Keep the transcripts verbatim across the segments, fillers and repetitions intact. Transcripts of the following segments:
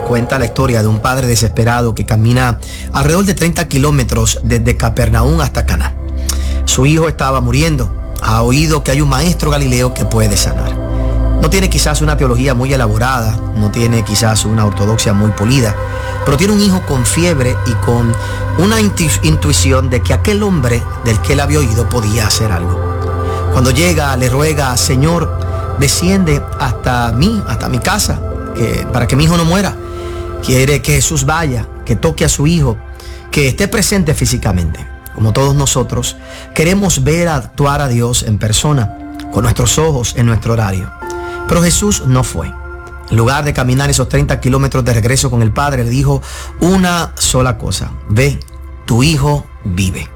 cuenta la historia de un padre desesperado que camina alrededor de treinta kilómetros desde Capernaum hasta Caná. Su hijo estaba muriendo. Ha oído que hay un maestro galileo que puede sanar. No tiene quizás una teología muy elaborada, no tiene quizás una ortodoxia muy pulida, pero tiene un hijo con fiebre y con una intu- intuición de que aquel hombre del que él había oído podía hacer algo. Cuando llega, le ruega: Señor, desciende hasta mí, hasta mi casa, que, para que mi hijo no muera. Quiere que Jesús vaya, que toque a su hijo, que esté presente físicamente. Como todos nosotros, queremos ver actuar a Dios en persona, con nuestros ojos, en nuestro horario. Pero Jesús no fue. En lugar de caminar esos treinta kilómetros de regreso con el Padre, le dijo una sola cosa: ve, tu hijo vive.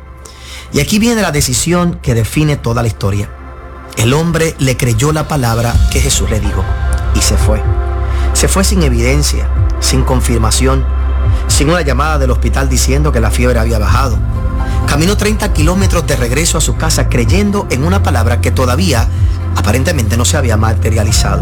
Y aquí viene la decisión que define toda la historia. El hombre le creyó la palabra que Jesús le dijo y se fue. Se fue sin evidencia, sin confirmación, sin una llamada del hospital diciendo que la fiebre había bajado. Caminó treinta kilómetros de regreso a su casa creyendo en una palabra que todavía aparentemente no se había materializado.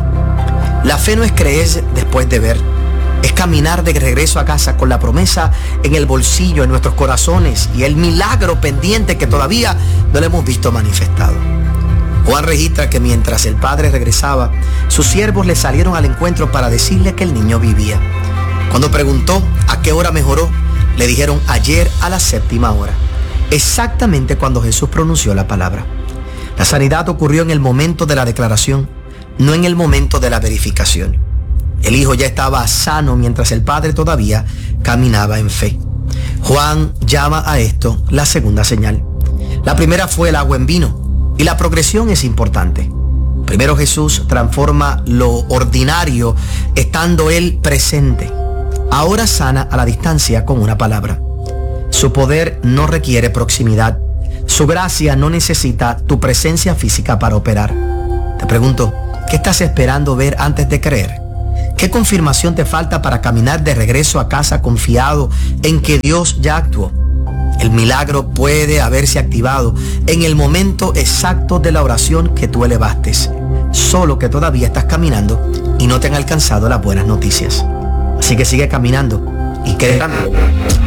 La fe no es creer después de ver, es caminar de regreso a casa con la promesa en el bolsillo, en nuestros corazones, y el milagro pendiente que todavía no lo hemos visto manifestado. Juan registra que mientras el padre regresaba, sus siervos le salieron al encuentro para decirle que el niño vivía. Cuando preguntó a qué hora mejoró, le dijeron: ayer a la séptima hora. Exactamente cuando Jesús pronunció la palabra. La sanidad ocurrió en el momento de la declaración, no en el momento de la verificación. El hijo ya estaba sano mientras el padre todavía caminaba en fe. Juan llama a esto la segunda señal. La primera fue el agua en vino, y la progresión es importante. Primero Jesús transforma lo ordinario estando él presente. Ahora sana a la distancia con una palabra. Su poder no requiere proximidad. Su gracia no necesita tu presencia física para operar. Te pregunto, ¿qué estás esperando ver antes de creer? ¿Qué confirmación te falta para caminar de regreso a casa confiado en que Dios ya actuó? El milagro puede haberse activado en el momento exacto de la oración que tú elevaste, solo que todavía estás caminando y no te han alcanzado las buenas noticias. Así que sigue caminando y cree.